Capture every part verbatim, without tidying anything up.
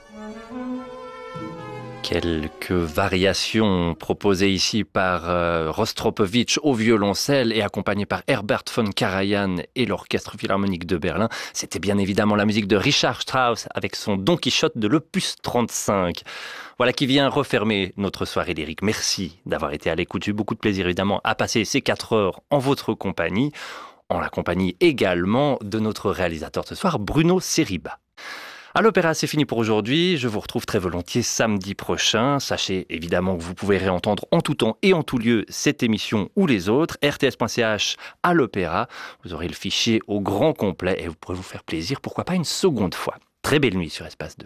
Quelques variations proposées ici par euh, Rostropovitch au violoncelle et accompagnées par Herbert von Karajan et l'Orchestre Philharmonique de Berlin. C'était bien évidemment la musique de Richard Strauss avec son Don Quichotte de l'Opus trente-cinq. Voilà qui vient refermer notre soirée lyrique. Merci d'avoir été à l'écoute. J'ai eu beaucoup de plaisir évidemment à passer ces quatre heures en votre compagnie, en la compagnie également de notre réalisateur ce soir, Bruno Seriba. À l'Opéra, c'est fini pour aujourd'hui. Je vous retrouve très volontiers samedi prochain. Sachez évidemment que vous pouvez réentendre en tout temps et en tout lieu cette émission ou les autres. R T S point C H à l'Opéra. Vous aurez le fichier au grand complet et vous pourrez vous faire plaisir, pourquoi pas une seconde fois. Très belle nuit sur Espace deux.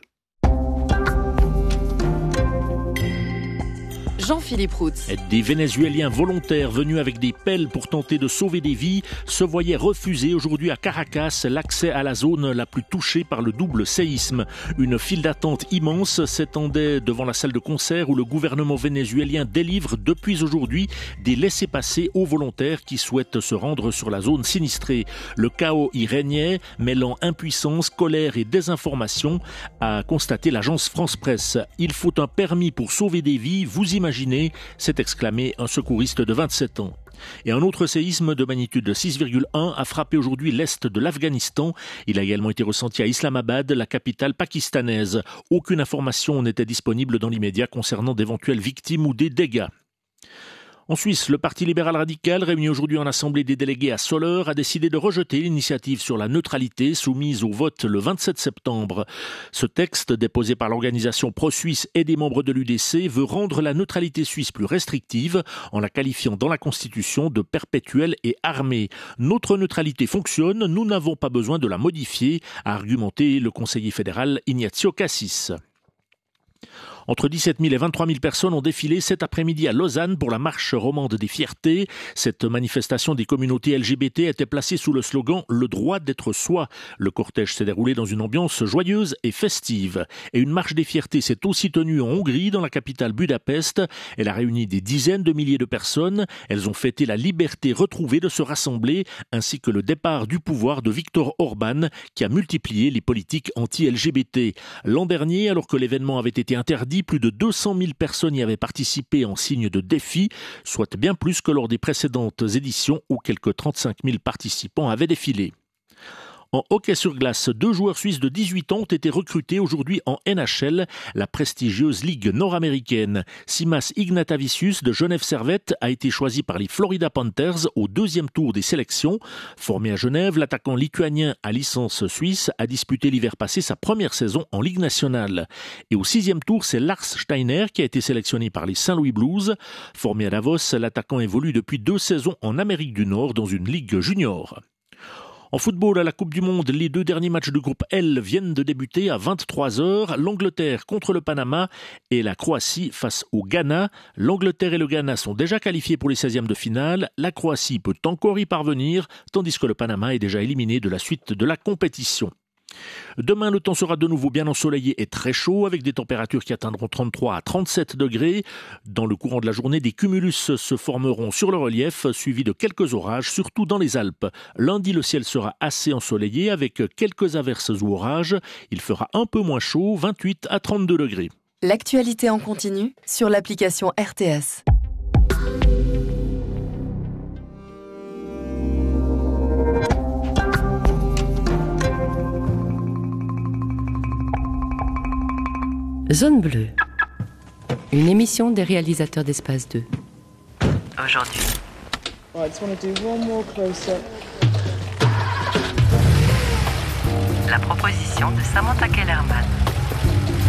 Jean-Philippe Roux. Des Vénézuéliens volontaires venus avec des pelles pour tenter de sauver des vies se voyaient refuser aujourd'hui à Caracas l'accès à la zone la plus touchée par le double séisme. Une file d'attente immense s'étendait devant la salle de concert où le gouvernement vénézuélien délivre depuis aujourd'hui des laissez-passer aux volontaires qui souhaitent se rendre sur la zone sinistrée. Le chaos y régnait, mêlant impuissance, colère et désinformation, a constaté l'agence France Presse. Il faut un permis pour sauver des vies, vous imaginez Imaginez, s'est exclamé un secouriste de vingt-sept ans. Et un autre séisme de magnitude six virgule un a frappé aujourd'hui l'est de l'Afghanistan. Il a également été ressenti à Islamabad, la capitale pakistanaise. Aucune information n'était disponible dans l'immédiat concernant d'éventuelles victimes ou des dégâts. En Suisse, le Parti libéral radical, réuni aujourd'hui en assemblée des délégués à Soleure, a décidé de rejeter l'initiative sur la neutralité soumise au vote le vingt-sept septembre. Ce texte, déposé par l'organisation pro-suisse et des membres de l'U D C, veut rendre la neutralité suisse plus restrictive en la qualifiant dans la Constitution de perpétuelle et armée. Notre neutralité fonctionne, nous n'avons pas besoin de la modifier, a argumenté le conseiller fédéral Ignazio Cassis. Entre dix-sept mille et vingt-trois mille personnes ont défilé cet après-midi à Lausanne pour la marche romande des fiertés. Cette manifestation des communautés L G B T était placée sous le slogan « Le droit d'être soi ». Le cortège s'est déroulé dans une ambiance joyeuse et festive. Et une marche des fiertés s'est aussi tenue en Hongrie, dans la capitale Budapest. Elle a réuni des dizaines de milliers de personnes. Elles ont fêté la liberté retrouvée de se rassembler, ainsi que le départ du pouvoir de Viktor Orban, qui a multiplié les politiques anti-L G B T. L'an dernier, alors que l'événement avait été interdit, plus de deux cent mille personnes y avaient participé en signe de défi, soit bien plus que lors des précédentes éditions où quelques trente-cinq mille participants avaient défilé. En hockey sur glace, deux joueurs suisses de dix-huit ans ont été recrutés aujourd'hui en N H L, la prestigieuse ligue nord-américaine. Simas Ignatavicius de Genève Servette a été choisi par les Florida Panthers au deuxième tour des sélections. Formé à Genève, l'attaquant lituanien à licence suisse a disputé l'hiver passé sa première saison en Ligue nationale. Et au sixième tour, c'est Lars Steiner qui a été sélectionné par les Saint-Louis Blues. Formé à Davos, l'attaquant évolue depuis deux saisons en Amérique du Nord dans une ligue junior. En football, à la Coupe du Monde, les deux derniers matchs du groupe L viennent de débuter à vingt-trois heures. L'Angleterre contre le Panama et la Croatie face au Ghana. L'Angleterre et le Ghana sont déjà qualifiés pour les seizièmes de finale. La Croatie peut encore y parvenir, tandis que le Panama est déjà éliminé de la suite de la compétition. Demain, le temps sera de nouveau bien ensoleillé et très chaud, avec des températures qui atteindront trente-trois à trente-sept degrés. Dans le courant de la journée, des cumulus se formeront sur le relief, suivis de quelques orages, surtout dans les Alpes. Lundi, le ciel sera assez ensoleillé, avec quelques averses ou orages. Il fera un peu moins chaud, vingt-huit à trente-deux degrés. L'actualité en continu sur l'application R T S. Zone Bleue, une émission des réalisateurs d'Espace deux. Aujourd'hui. I just want to do one more close-up. La proposition de Samantha Kellerman.